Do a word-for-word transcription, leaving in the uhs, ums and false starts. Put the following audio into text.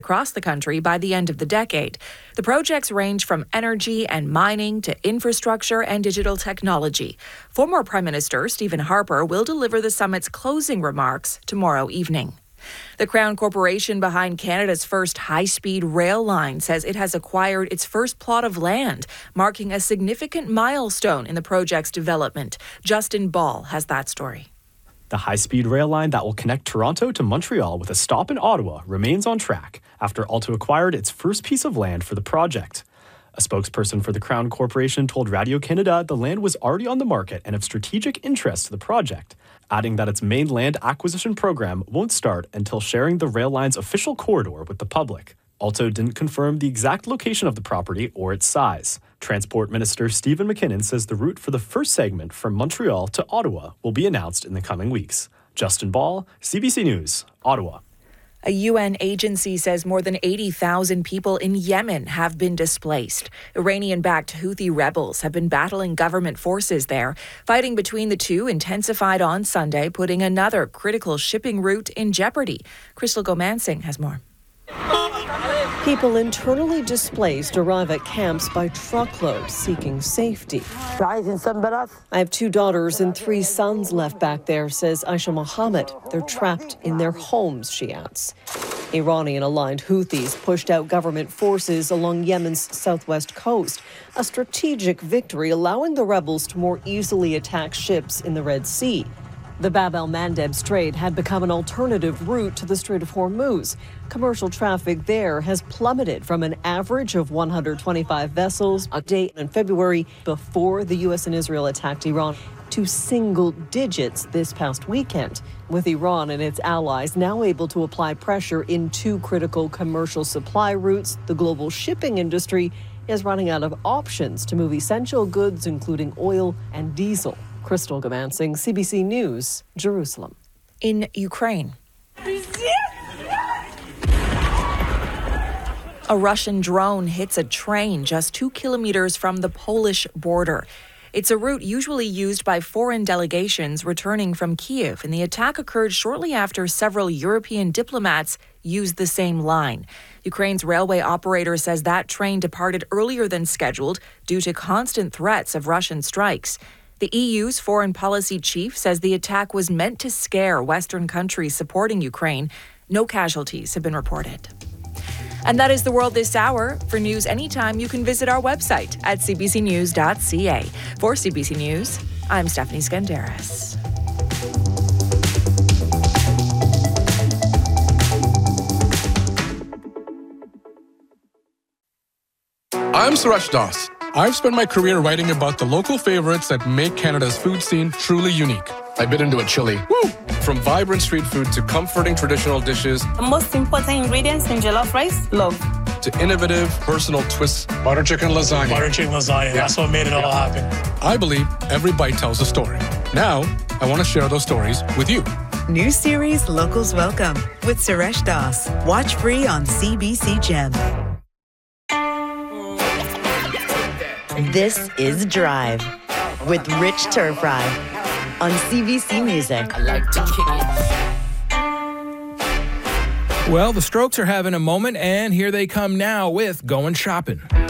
across the country by the end of the decade. The projects range from energy and mining to infrastructure and digital technology. Former Prime Minister Stephen Harper will deliver the summit's closing remarks tomorrow evening. The Crown Corporation behind Canada's first high-speed rail line says it has acquired its first plot of land, marking a significant milestone in the project's development. Justin Ball has that story. The high-speed rail line that will connect Toronto to Montreal with a stop in Ottawa remains on track after Alto acquired its first piece of land for the project. A spokesperson for the Crown Corporation told Radio-Canada the land was already on the market and of strategic interest to the project, adding that its main land acquisition program won't start until sharing the rail line's official corridor with the public. Alto didn't confirm the exact location of the property or its size. Transport Minister Stephen McKinnon says the route for the first segment from Montreal to Ottawa will be announced in the coming weeks. Justin Ball, C B C News, Ottawa. A U N agency says more than eighty thousand people in Yemen have been displaced. Iranian-backed Houthi rebels have been battling government forces there. Fighting between the two intensified on Sunday, putting another critical shipping route in jeopardy. Crystal Gomansing has more. People internally displaced arrive at camps by truckload, seeking safety. I have two daughters and three sons left back there, says Aisha Mohammed. They're trapped in their homes, she adds. Iranian-aligned Houthis pushed out government forces along Yemen's southwest coast, a strategic victory allowing the rebels to more easily attack ships in the Red Sea. The Bab el-Mandeb Strait had become an alternative route to the Strait of Hormuz. Commercial traffic there has plummeted from an average of one hundred twenty-five vessels a day in February before the U S and Israel attacked Iran to single digits this past weekend, with Iran and its allies now able to apply pressure in two critical commercial supply routes. The global shipping industry is running out of options to move essential goods, including oil and diesel. Crystal Gomansing, C B C News, Jerusalem. In Ukraine, a Russian drone hits a train just two kilometers from the Polish border. It's a route usually used by foreign delegations returning from Kyiv, and the attack occurred shortly after several European diplomats used the same line. Ukraine's railway operator says that train departed earlier than scheduled due to constant threats of Russian strikes. The E U's foreign policy chief says the attack was meant to scare Western countries supporting Ukraine. No casualties have been reported. And that is the world this hour. For news anytime, you can visit our website at c b c news dot c a. For C B C News, I'm Stephanie Skandaris. I'm Suresh Das. I've spent my career writing about the local favorites that make Canada's food scene truly unique. I bit into a chili. Woo! From vibrant street food to comforting traditional dishes. The most important ingredients in jollof rice, love. To innovative, personal twists. Butter chicken lasagna. Butter chicken lasagna. Yeah. That's what made it all happen. I believe every bite tells a story. Now, I want to share those stories with you. New series Locals Welcome with Suresh Das. Watch free on C B C Gem. This is Drive with Rich Turfry on C B C Music. I like to kick it. Well, the Strokes are having a moment, and here they come now with Going Shopping.